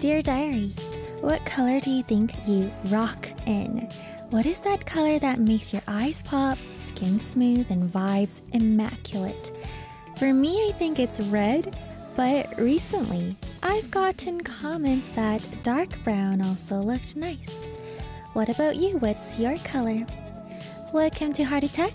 Dear Diary, what color do you think you rock in? What is that color that makes your eyes pop, skin smooth, and vibes immaculate? For me, I think it's red, but recently I've gotten comments that dark brown also looked nice. What about you? What's your color? Welcome to Heart Attack.